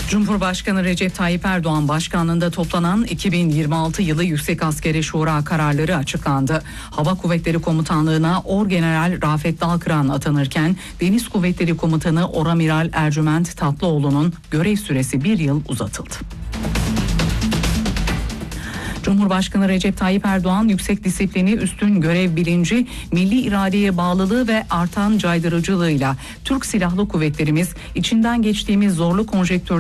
Cumhurbaşkanı Recep Tayyip Erdoğan başkanlığında toplanan 2026 yılı Yüksek Askeri Şura kararları açıklandı. Hava Kuvvetleri Komutanlığı'na Orgeneral Rafet Dalkıran atanırken Deniz Kuvvetleri Komutanı Oramiral Ercüment Tatlıoğlu'nun görev süresi 1 yıl uzatıldı. Cumhurbaşkanı Recep Tayyip Erdoğan yüksek disiplini, üstün görev bilinci, milli iradeye bağlılığı ve artan caydırıcılığıyla Türk Silahlı Kuvvetlerimiz içinden geçtiğimiz zorlu konjektürde